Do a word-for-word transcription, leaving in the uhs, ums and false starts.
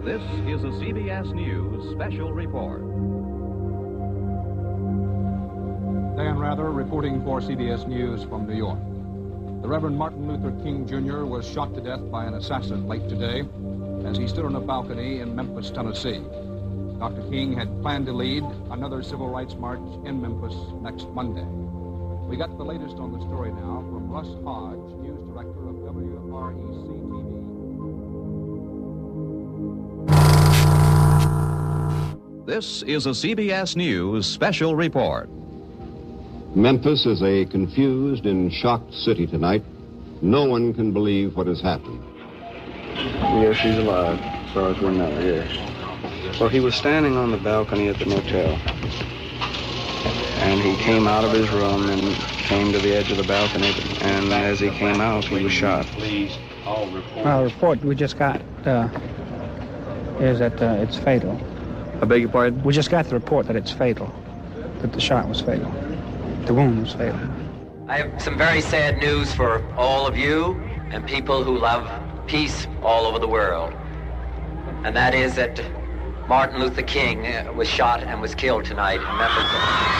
This is a C B S News special report. Dan Rather reporting for C B S News from New York. The Reverend Martin Luther King Junior was shot to death by an assassin late today as he stood on a balcony in Memphis, Tennessee. Doctor King had planned to lead another civil rights march in Memphis next Monday. We got the latest on the story now from Russ Hodge, news director of W R E C T V. This is a C B S News special report. Memphis is a confused and shocked city tonight. No one can believe what has happened. Yes, he's alive, as far as we know, yes. Well, he was standing on the balcony at the motel. And he came out of his room and came to the edge of the balcony. And as he came out, he was shot. Our report we just got uh, is that uh, it's fatal. I beg your pardon? We just got the report that it's fatal, that the shot was fatal. The wound was fatal. I have some very sad news for all of you and people who love peace all over the world. And that is that Martin Luther King was shot and was killed tonight in Memphis.